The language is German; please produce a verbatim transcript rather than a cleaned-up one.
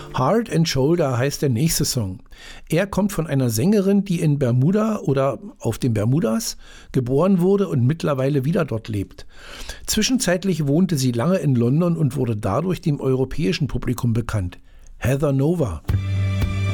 Heart and Shoulder heißt der nächste Song. Er kommt von einer Sängerin, die in Bermuda oder auf den Bermudas geboren wurde und mittlerweile wieder dort lebt. Zwischenzeitlich wohnte sie lange in London und wurde dadurch dem europäischen Publikum bekannt. Heather Nova.